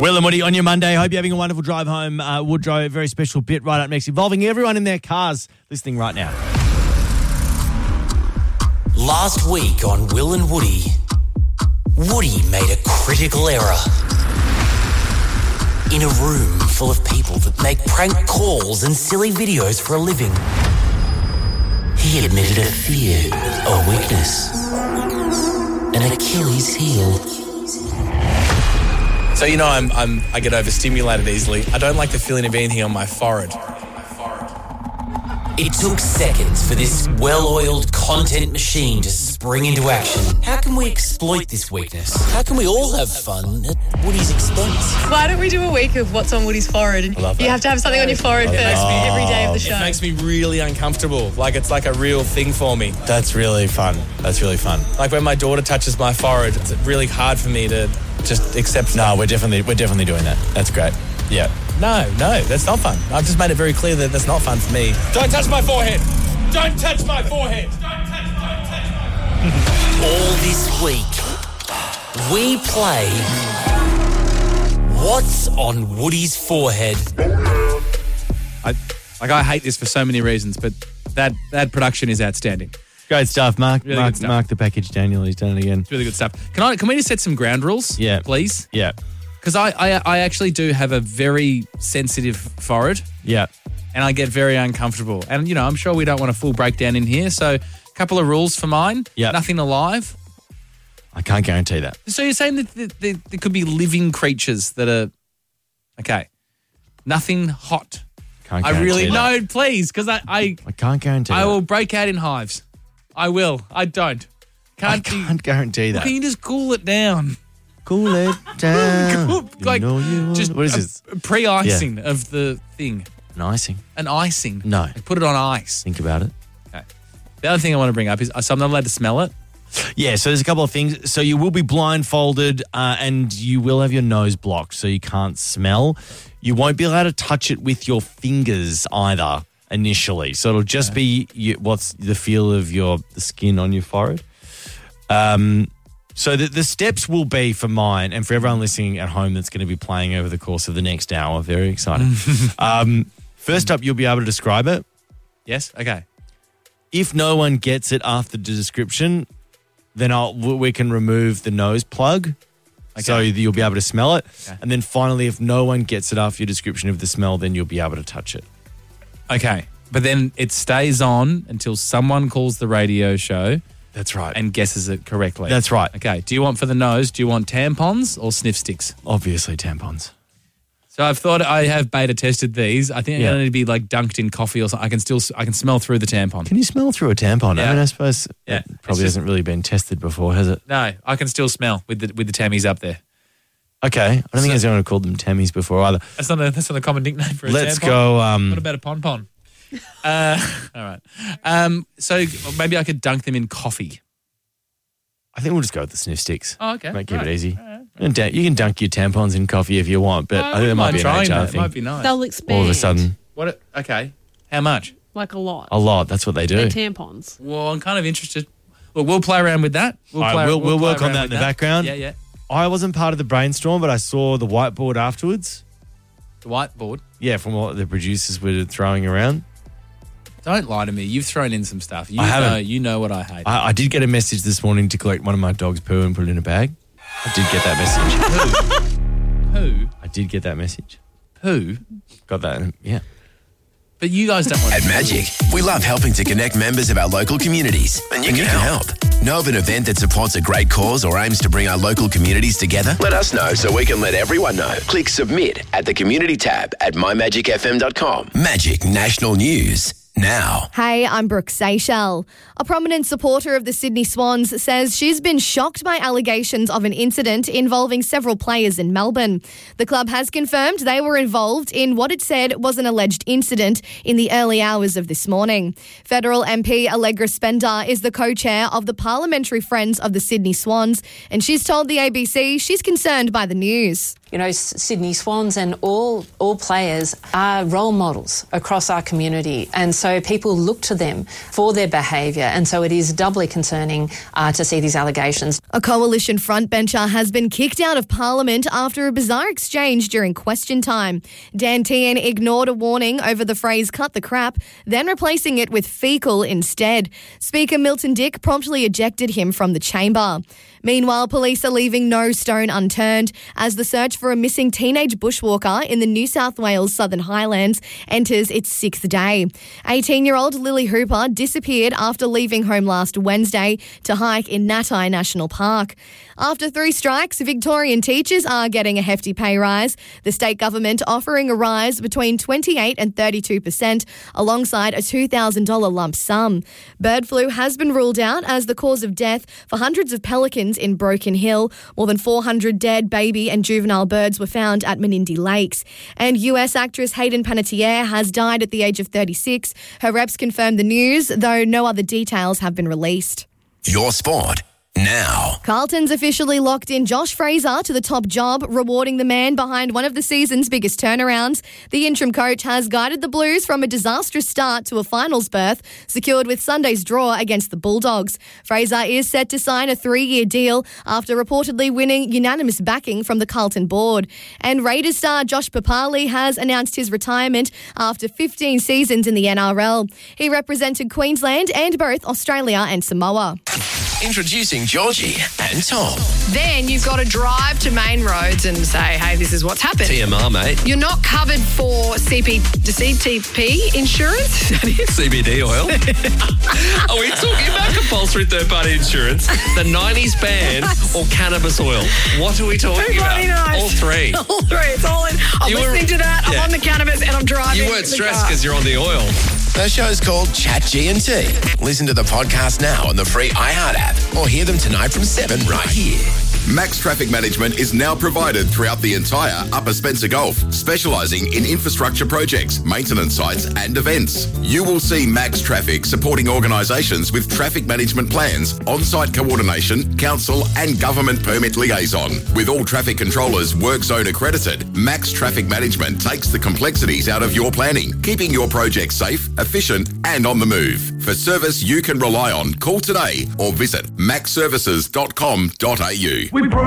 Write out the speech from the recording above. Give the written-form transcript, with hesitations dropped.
Will and Woody on your Monday. Hope you're having a wonderful drive home. Woodrow, a very special bit right up next, involving everyone in their cars listening right now. Last week on Will and Woody, Woody made a critical error. In a room full of people that make prank calls and silly videos for a living, he admitted a fear, a weakness, an Achilles heel. So I get overstimulated easily. I don't like the feeling of anything on my forehead. It took seconds for this well-oiled content machine to spring into action. How can we exploit this weakness? How can we all have fun at Woody's expense? Why don't we do a week of what's on Woody's forehead? And you have to have something on your forehead first every day of the show. It makes me really uncomfortable. Like it's like a real thing for me. That's really fun. Like when my daughter touches my forehead, it's really hard for me to just accept. No, we're definitely doing that. That's great. Yeah. No, that's not fun. I've just made it very clear that that's not fun for me. Don't touch my forehead. Don't touch my forehead. All this week, we play What's on Woody's Forehead? I hate this for so many reasons, but that production is outstanding. Great stuff, Mark. Really good stuff. Mark the package, Daniel. He's done it again. It's really good stuff. Can we just set some ground rules? Yeah. Please? Yeah. Because I actually do have a very sensitive forehead. Yeah. And I get very uncomfortable. And, I'm sure we don't want a full breakdown in here. So, a couple of rules for mine. Yeah. Nothing alive. I can't guarantee that. So, you're saying that there could be living creatures that are... Okay. Nothing hot. Can't guarantee that. No, please, because I can't guarantee that. I will break out in hives. I will. I don't. I can't guarantee that. Can you just cool it down? Cool it down. Like, just what is this? Pre-icing of the thing. An icing? An icing. No. Like put it on ice. Think about it. Okay. The other thing I want to bring up is, so I'm not allowed to smell it? Yeah, so there's a couple of things. So you will be blindfolded and you will have your nose blocked so you can't smell. You won't be allowed to touch it with your fingers either initially. So it'll just be what's the feel of the skin on your forehead. So the steps will be for mine and for everyone listening at home that's going to be playing over the course of the next hour. Very exciting. First up, you'll be able to describe it. Yes? Okay. If no one gets it after the description, then we can remove the nose plug. Okay. So you'll be able to smell it. Okay. And then finally, if no one gets it after your description of the smell, then you'll be able to touch it. Okay. But then it stays on until someone calls the radio show. That's right. And guesses it correctly. That's right. Okay. Do you want for the nose, do you want tampons or sniff sticks? Obviously tampons. So I've thought I have beta tested these. I think I need to be like dunked in coffee or something. I can smell through the tampon. Can you smell through a tampon? Yeah. I mean, I suppose it probably hasn't really been tested before, has it? No, I can still smell with the tammies up there. Okay. I don't think anyone would called them tammies before either. That's not a common nickname for a tampon. Let's go. What about a pon-pon? All right. So maybe I could dunk them in coffee. I think we'll just go with the sniff sticks. Oh, okay. Might keep it easy. Right. And you can dunk your tampons in coffee if you want, but I think it might be an HR thing. It might be nice. They'll expand. All of a sudden. Okay. How much? Like a lot. A lot. That's what they do. They're tampons. Well, I'm kind of interested. Well, we'll play around with that. We'll work on that in the background. Yeah. I wasn't part of the brainstorm, but I saw the whiteboard afterwards. The whiteboard? Yeah, from what the producers were throwing around. Don't lie to me. You've thrown in some stuff. I haven't. You know what I hate. I did get a message this morning to collect one of my dog's poo and put it in a bag. I did get that message. Who? I did get that message. Who? Got that, yeah. But you guys don't want At Magic, we love helping to connect members of our local communities. And you can help. Know of an event that supports a great cause or aims to bring our local communities together? Let us know so we can let everyone know. Click submit at the community tab at mymagicfm.com. Magic National News. Now. Hey, I'm Brooke Seychelles. A prominent supporter of the Sydney Swans says she's been shocked by allegations of an incident involving several players in Melbourne. The club has confirmed they were involved in what it said was an alleged incident in the early hours of this morning. Federal MP Allegra Spender is the co-chair of the Parliamentary Friends of the Sydney Swans, and she's told the ABC she's concerned by the news. Sydney Swans and all players are role models across our community, and so people look to them for their behaviour, and so it is doubly concerning to see these allegations. A coalition frontbencher has been kicked out of Parliament after a bizarre exchange during question time. Dan Tehan ignored a warning over the phrase "cut the crap," then replacing it with "fecal" instead. Speaker Milton Dick promptly ejected him from the chamber. Meanwhile, police are leaving no stone unturned as the search for a missing teenage bushwalker in the New South Wales Southern Highlands enters its 6th day. 18-year-old Lily Hooper disappeared after leaving home last Wednesday to hike in Natai National Park. After 3 strikes, Victorian teachers are getting a hefty pay rise, the state government offering a rise between 28 and 32% alongside a $2,000 lump sum. Bird flu has been ruled out as the cause of death for hundreds of pelicans in Broken Hill. More than 400 dead baby and juvenile birds were found at Menindee Lakes. And US actress Hayden Panettiere has died at the age of 36. Her reps confirmed the news, though no other details have been released. Your sport now. Carlton's officially locked in Josh Fraser to the top job, rewarding the man behind one of the season's biggest turnarounds. The interim coach has guided the Blues from a disastrous start to a finals berth, secured with Sunday's draw against the Bulldogs. Fraser is set to sign a 3-year deal after reportedly winning unanimous backing from the Carlton board. And Raiders star Josh Papali has announced his retirement after 15 seasons in the NRL. He represented Queensland and both Australia and Samoa. Introducing Georgie and Tom. Then you've got to drive to Main Roads and say, hey, this is what's happened. TMR, mate. You're not covered for CTP insurance? That is. CBD oil. Are we talking about compulsory third-party insurance, the 90s ban, or cannabis oil? What are we talking about? Knows. All three. All three. It's all in. I'm listening to that. I'm on the cannabis and I'm driving. You weren't stressed because you're on the oil. The show's called Chat G&T. Listen to the podcast now on the free iHeart app or hear them tonight from 7 right here. Max Traffic Management is now provided throughout the entire Upper Spencer Gulf, specialising in infrastructure projects, maintenance sites and events. You will see Max Traffic supporting organisations with traffic management plans, on-site coordination, council and government permit liaison. With all traffic controllers work zone accredited, Max Traffic Management takes the complexities out of your planning, keeping your project safe, efficient and on the move. For service you can rely on, call today or visit maxservices.com.au.